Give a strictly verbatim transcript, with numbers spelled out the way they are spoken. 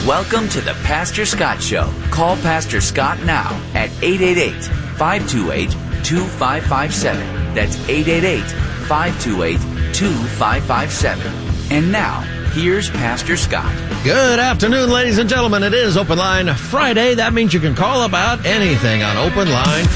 Welcome to the Pastor Scott Show. Call Pastor Scott now at eight eight eight, five two eight, two five five seven. That's eight eight eight, five two eight, two five five seven. And now, here's Pastor Scott. Good afternoon, ladies and gentlemen. It is Open Line Friday. That means you can call about anything on Open Line